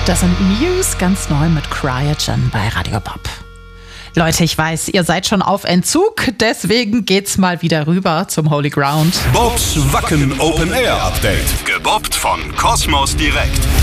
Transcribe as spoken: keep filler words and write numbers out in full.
Das sind Muse ganz neu mit Cryogen bei Radio Pop. Leute, ich weiß, ihr seid schon auf Entzug, deswegen geht's mal wieder rüber zum Holy Ground. Bobs Wacken Open Air Update. Gebobbt von Kosmos Direkt.